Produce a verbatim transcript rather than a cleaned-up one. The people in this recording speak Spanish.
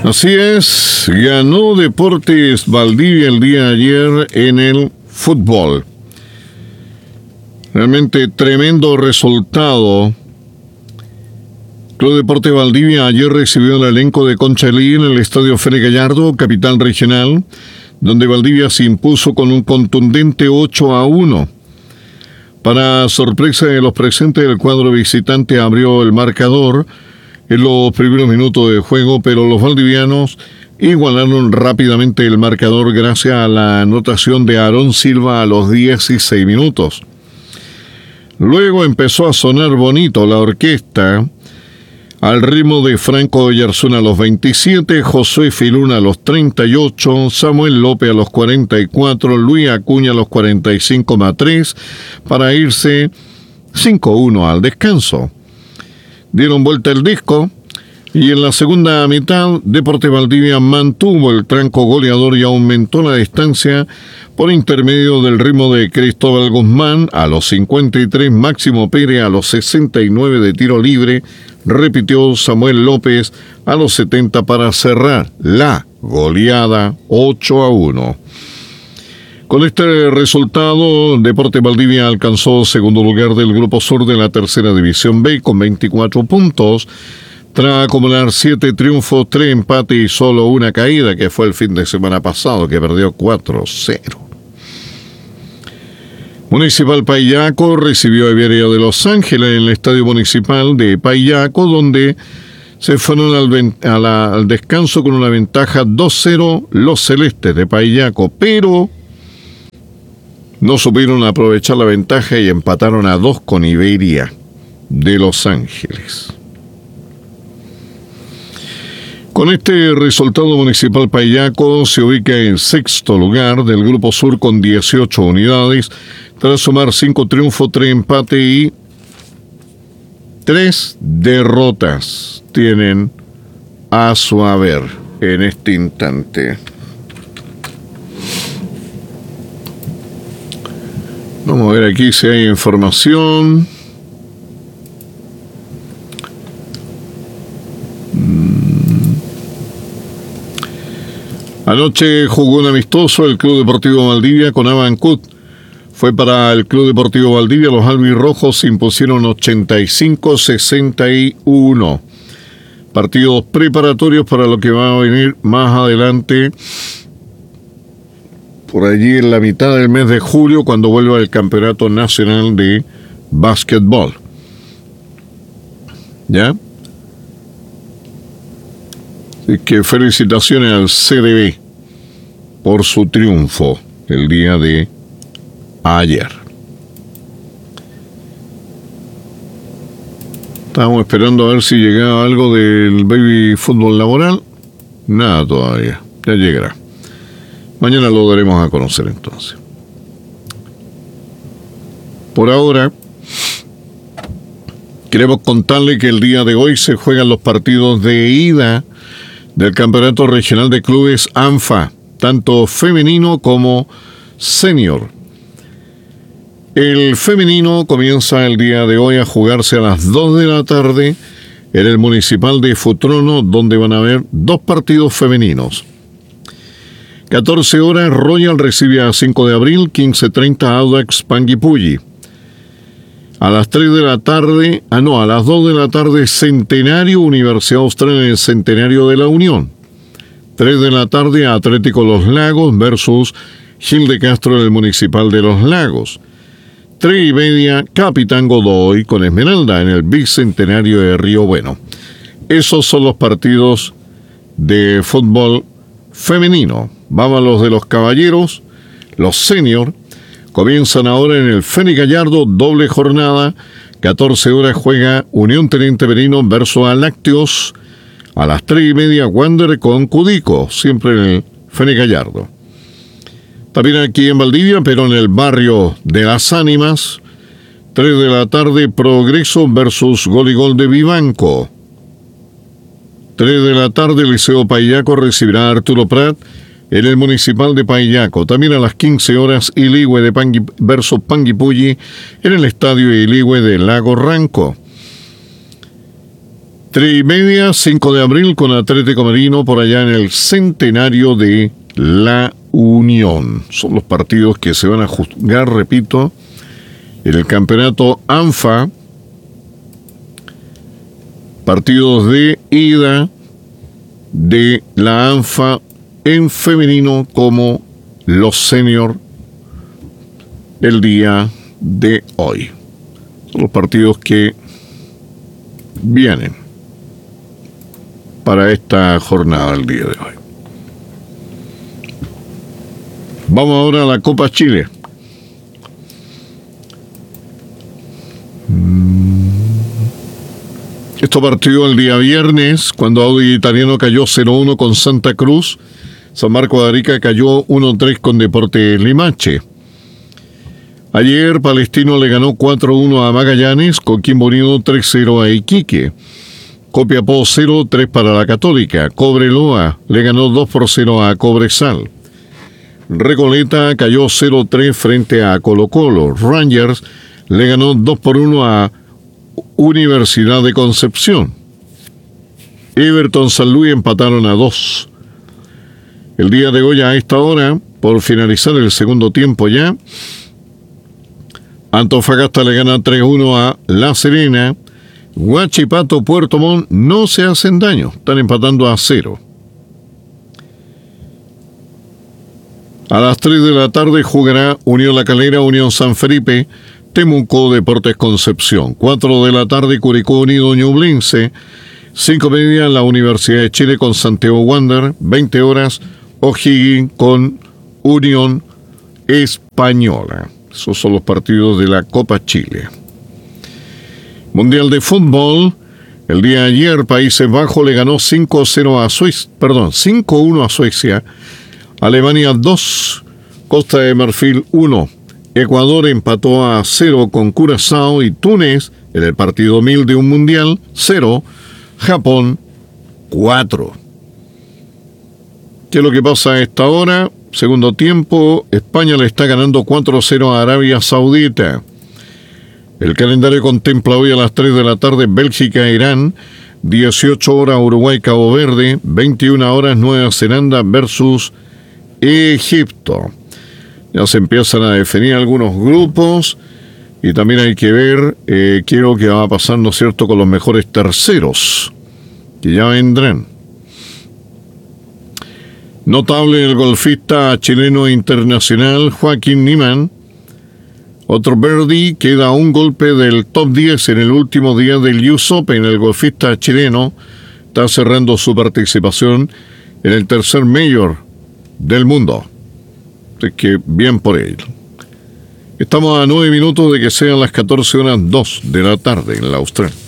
Así es, ganó Deportes Valdivia el día de ayer en el fútbol. Realmente tremendo resultado. Club Deportes Valdivia ayer recibió el elenco de Conchalí en el Estadio Félix Gallardo, capital regional, donde Valdivia se impuso con un contundente ocho a uno. Para sorpresa de los presentes, el cuadro visitante abrió el marcador en los primeros minutos de juego, pero los valdivianos igualaron rápidamente el marcador gracias a la anotación de Aarón Silva a los dieciséis minutos. Luego empezó a sonar bonito la orquesta al ritmo de Franco Oyarzún a los veintisiete, Josué Filuna a los treinta y ocho, Samuel López a los cuarenta y cuatro, Luis Acuña a los cuarenta y cinco más tres, para irse cinco a uno al descanso. Dieron vuelta el disco y en la segunda mitad Deportes Valdivia mantuvo el tranco goleador y aumentó la distancia por intermedio del ritmo de Cristóbal Guzmán a los cincuenta y tres, Máximo Pérez a los sesenta y nueve de tiro libre, repitió Samuel López a los setenta para cerrar la goleada ocho a uno. Con este resultado, Deportes Valdivia alcanzó segundo lugar del Grupo Sur de la Tercera División B con veinticuatro puntos, tras acumular siete triunfos, tres empates y solo una caída, que fue el fin de semana pasado, que perdió cuatro cero. Municipal Paillaco recibió a Iberia de Los Ángeles en el Estadio Municipal de Paillaco, donde se fueron al, ven- a la- al descanso con una ventaja dos cero los celestes de Paillaco, pero no supieron aprovechar la ventaja y empataron a dos con Iberia de Los Ángeles. Con este resultado, Municipal Paillaco se ubica en sexto lugar del Grupo Sur con dieciocho unidades, tras sumar cinco triunfos, tres empates y tres derrotas tienen a su haber en este instante. Vamos a ver aquí si hay información. Anoche jugó un amistoso el Club Deportivo Valdivia con Avancut. Fue para el Club Deportivo Valdivia, los albirrojos se impusieron ochenta y cinco a sesenta y uno. Partidos preparatorios para lo que va a venir más adelante, por allí en la mitad del mes de julio, cuando vuelva el Campeonato Nacional de Básquetbol. ¿Ya? Así que felicitaciones al C D B por su triunfo el día de ayer. Estábamos esperando a ver si llegaba algo del baby fútbol laboral. Nada todavía, ya llegará. Mañana lo daremos a conocer entonces. Por ahora, queremos contarle que el día de hoy se juegan los partidos de ida del Campeonato Regional de Clubes ANFA, tanto femenino como senior. El femenino comienza el día de hoy a jugarse a las dos de la tarde en el Municipal de Futrono, donde van a haber dos partidos femeninos. catorce horas, Royal recibe a cinco de abril, quince treinta Audax Panguipulli. A las tres de la tarde, ah no, a las dos de la tarde, Centenario, Universidad Austral en el Centenario de la Unión. tres de la tarde, Atlético Los Lagos versus Gil de Castro en el Municipal de Los Lagos. tres y media, Capitán Godoy con Esmeralda en el Bicentenario de Río Bueno. Esos son los partidos de fútbol femenino. Vamos a los de los caballeros, los senior. Comienzan ahora en el Félix Gallardo, doble jornada. catorce horas juega Unión Teniente Merino versus a Lácteos. A las tres y media, Wander con Cudico, siempre en el Félix Gallardo. También aquí en Valdivia, pero en el barrio de Las Ánimas, tres de la tarde, Progreso versus Gol y Gol de Vivanco. tres de la tarde, Liceo Paillaco recibirá a Arturo Prat en el Municipal de Paillaco. También a las quince horas, Iligüe de Pangui versus Panguipulli en el Estadio Iligüe de Lago Ranco. Tres y media, cinco de abril, con Atlético Merino por allá en el centenario de La Unión. Son los partidos que se van a jugar, repito, en el campeonato ANFA. Partidos de ida de la ANFA en femenino como los senior el día de hoy. Son los partidos que vienen para esta jornada el día de hoy. Vamos ahora a la Copa Chile. Esto partió el día viernes, cuando Audax Italiano cayó cero uno con Santa Cruz. San Marcos de Arica cayó uno tres con Deportes Limache. Ayer Palestino le ganó cuatro uno a Magallanes, Coquimbo Unido tres cero a Iquique. Copiapó cero tres para la Católica. Cobreloa le ganó dos por cero a Cobresal. Recoleta cayó cero tres frente a Colo Colo. Rangers le ganó dos por uno a Universidad de Concepción. Everton San Luis empataron a dos. El día de hoy a esta hora, por finalizar el segundo tiempo ya, Antofagasta le gana tres uno a La Serena. Huachipato, Puerto Montt no se hacen daño, están empatando a cero. A las tres de la tarde jugará Unión La Calera, Unión San Felipe, Temuco, Deportes Concepción. cuatro de la tarde Curicó Unido, Ñublense. cinco y media la Universidad de Chile con Santiago Wander. veinte horas O'Higgins con Unión Española. Esos son los partidos de la Copa Chile. Mundial de Fútbol. El día de ayer Países Bajos le ganó cinco cero a Suecia, perdón, cinco uno a Suecia. Alemania dos, Costa de Marfil uno. Ecuador empató a cero con Curazao y Túnez en el partido mil de un mundial, cero. Japón, cuatro. ¿Qué es lo que pasa a esta hora? Segundo tiempo, España le está ganando cuatro cero a Arabia Saudita. El calendario contempla hoy a las tres de la tarde Bélgica e Irán, dieciocho horas Uruguay Cabo Verde, veintiuna horas Nueva Zelanda versus Egipto. Ya se empiezan a definir algunos grupos y también hay que ver eh, qué es lo que va a pasar, ¿no es cierto?, con los mejores terceros, que ya vendrán. Notable el golfista chileno internacional Joaquín Niemann. Otro birdie, queda un golpe del top diez en el último día del U S Open. El golfista chileno está cerrando su participación en el tercer Major del mundo. Así que bien por él. Estamos a nueve minutos de que sean las catorce horas dos de la tarde en la Austral.